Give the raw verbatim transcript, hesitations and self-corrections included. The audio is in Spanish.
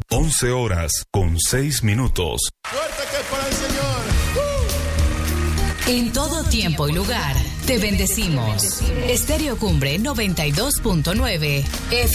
once horas con seis minutos. Fuerte que es para el Señor. Uh. En todo tiempo y lugar, te bendecimos. Estéreo Cumbre noventa y dos punto nueve F